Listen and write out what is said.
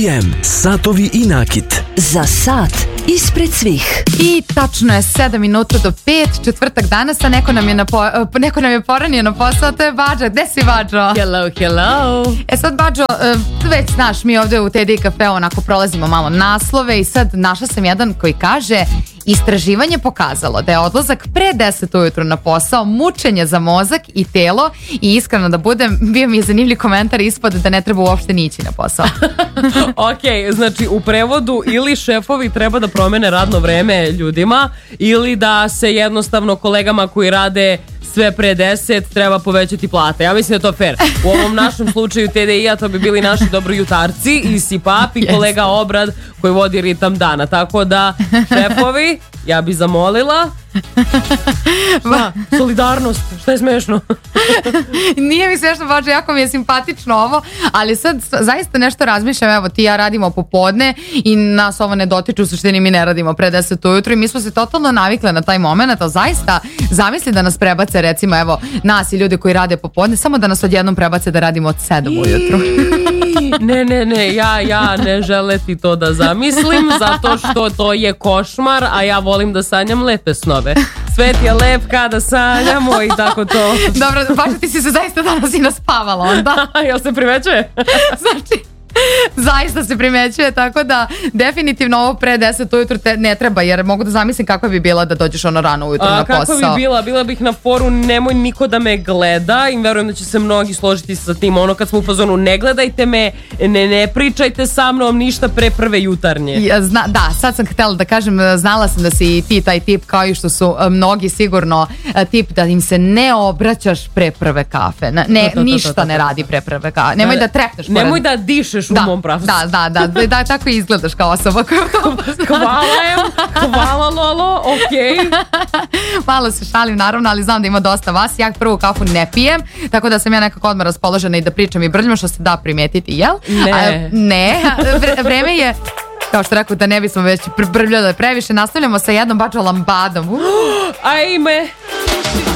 RTM, satovi i nakit. Za sat ispred svih. I tačno je 7 minuta do 5, četvrtak danas, a neko nam je poranio na posao, to je Bađo. Gde si, Bađo? Hello. Sad, Bađo, već znaš, mi ovde u TDI Cafeu onako prolazimo malo naslove i sad našla sam jedan koji kaže: istraživanje pokazalo da je odlazak pre 10 ujutru na posao mučenje za mozak i telo, i iskreno da budem, bio mi je zanimljiv komentar ispod da ne treba uopšte ni ići na posao. Ok, znači u prevodu ili šefovi treba da promene radno vreme ljudima ili da se jednostavno kolegama koji rade sve pre 10 treba povećati plate. Ja mislim da je to fair. U ovom našem slučaju TDI-a to bi bili naši dobrojutarci i Sipap i kolega Obrad koji vodi ritam dana. Tako da, šefovi, ja bi zamolila solidarnost. Šta je smešno? Nije mi smešno, Bađo, jako mi je simpatično ovo, ali sad zaista nešto razmišljam. Evo, ti i ja radimo popodne i nas ovo ne dotiče, u suštini mi ne radimo pre 10 ujutru i mi smo se totalno navikle na taj moment, ali zaista zamisli da nas prebace, recimo, evo, nas i ljudi koji rade popodne, samo da nas odjednom prebace da radimo od 7 ujutru. Ne, ja ne želeti to da zamislim, zato što to je košmar, a ja volim da sanjam lepe snove. Svet je lep kada sanjamo i tako to. Dobro, baš ti si se zaista danas i naspavala onda. Jel se primećuje? Znači, zaista se primećuje, tako da definitivno ovo pre 10 ujutru te ne treba, jer mogu da zamislim kako bi bila da dođeš ono rano ujutru na posao. Kako bi bila bih na foru nemoj niko da me gleda i verujem da će se mnogi složiti sa tim, ono kad smo u fazonu ne gledajte me, ne pričajte sa mnom ništa pre prve jutarnje. Da, sad sam htjela da kažem, znala sam da si ti taj tip, kao i što su mnogi sigurno tip da im se ne obraćaš pre prve kafe, ništa ne radi pre prve kafe, nemoj da trepneš pored. Nemoj da dišeš u mom pravcu. Da, tako izgledaš kao osoba koja Hvala Lolo, okej. Malo se šalim naravno, ali znam da ima dosta vas. Ja prvu kafu ne pijem, tako da sam ja nekako odmah raspoložena i da pričam i brljam, što se da primetiti, jel? Ne, vreme je, kao što rekao, da ne bismo već brljali previše. Nastavljamo sa jednom Bađo lambadom. Ajme.